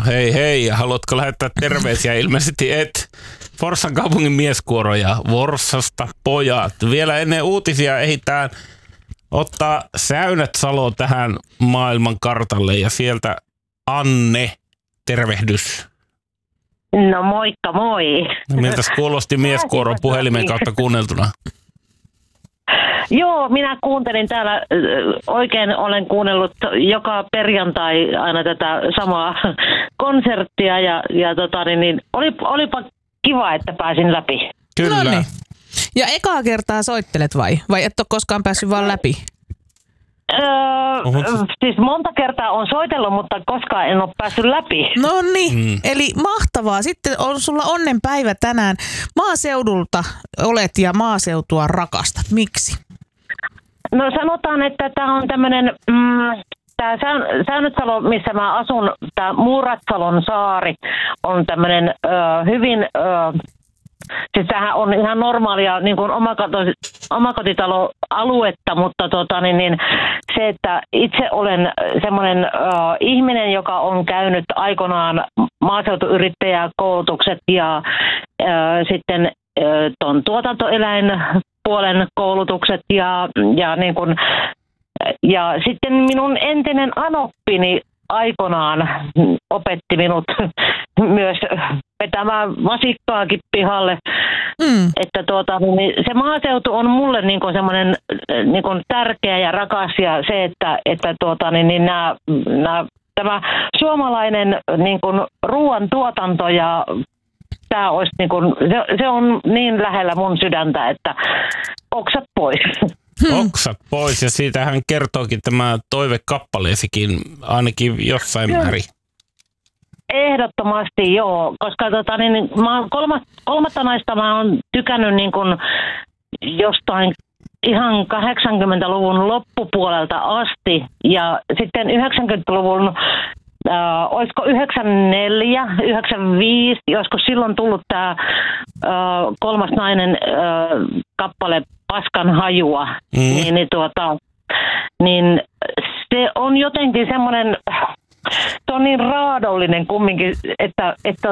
hei hei, haluatko lähettää terveisiä? Ilmeisesti et. Forssan kaupungin mieskuoro ja Forssasta pojat. Vielä ennen uutisia ehditään ottaa Säynät-Salo tähän maailman kartalle ja sieltä Anne, tervehdys. No moikka moi. Miltäs kuulosti mieskuoro puhelimen kautta kuunneltuna? Joo, minä kuuntelin täällä, oikein olen kuunnellut joka perjantai aina tätä samaa konserttia ja olipa kiva, että pääsin läpi. Kyllä. Noniin. Ja ekaa kertaa soittelet vai et ole koskaan päässyt vaan läpi? Siis monta kertaa on soitellut, mutta koskaan en ole päässyt läpi. No niin, eli mahtavaa. Sitten on sulla onnenpäivä tänään. Maaseudulta olet ja maaseutua rakastat. Miksi? No sanotaan, että tämä on tämmöinen, tämä Säynät-Salo, missä mä asun, tämä Muuratsalon saari on tämmöinen hyvin... Siis tämähän on ihan normaalia niin kuin omakotitaloaluetta, mutta se, että itse olen semmoinen ihminen, joka on käynyt aikoinaan maaseutuyrittäjäkoulutukset ja sitten ton tuotantoeläinpuolen koulutukset ja sitten minun entinen anoppini aikoinaan opetti minut myös vetämään vasikkaakin pihalle. Että se maaseutu on mulle niinku semmoinen niinku tärkeä ja rakas ja se, että tämä suomalainen niinku ruoan tuotanto ja tämä olisi niinku, se on niin lähellä mun sydäntä, että oksat pois. Oksat pois ja siitähän kertookin tämä toivekappaleesikin ainakin jossain määrin. Ehdottomasti joo, koska mä oon kolmatta naista mä oon tykännyt niin kuin jostain ihan 80-luvun loppupuolelta asti ja sitten 90-luvun olisiko 94, 95, joskus silloin tullut tämä kolmas nainen kappale Paskan hajua, niin se on jotenkin semmoinen, se on niin raadollinen kumminkin, että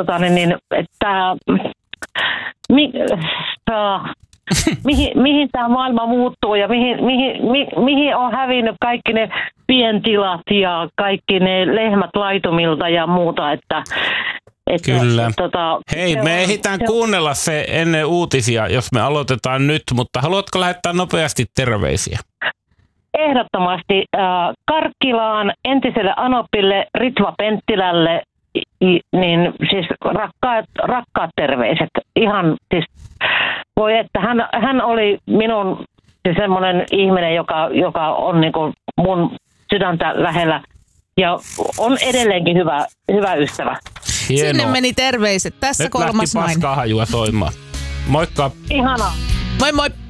mihin tämä maailma muuttuu ja mihin on hävinnyt kaikki ne pientilat ja kaikki ne lehmät laitumilta ja muuta, että kyllä. Hei, me ehditään kuunnella se ennen uutisia, jos me aloitetaan nyt, mutta haluatko lähettää nopeasti terveisiä? Ehdottomasti Karkkilaan, entiselle Anopille, Ritva Penttilälle, niin siis rakkaat terveiset. Ihan siis, voi että hän oli minun siis semmoinen ihminen, joka on niinku mun sydäntä lähellä ja on edelleenkin hyvä ystävä. Hienoa. Sinne meni terveiset. Tässä nyt kolmas lähti paskaa hajua soimaan. Moikka. Ihanaa. Moi moi.